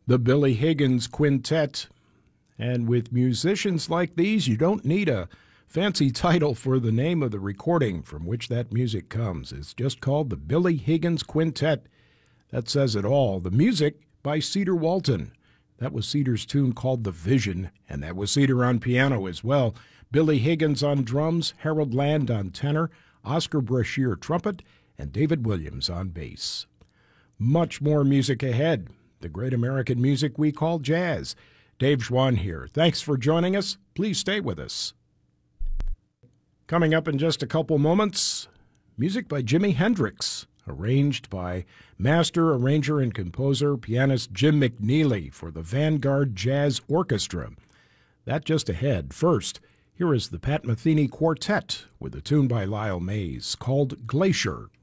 The Billy Higgins Quintet. And with musicians like these, you don't need a fancy title for the name of the recording from which that music comes. It's just called the Billy Higgins Quintet. That says it all. The music by Cedar Walton. That was Cedar's tune called The Vision, and that was Cedar on piano as well. Billy Higgins on drums, Harold Land on tenor, Oscar Brashear trumpet, and David Williams on bass. Much more music ahead. The great American music we call jazz. Dave Schwann here. Thanks for joining us. Please stay with us. Coming up in just a couple moments, music by Jimi Hendrix, arranged by master arranger and composer pianist Jim McNeely for the Vanguard Jazz Orchestra. That just ahead. First, here is the Pat Metheny Quartet with a tune by Lyle Mays called Glacier.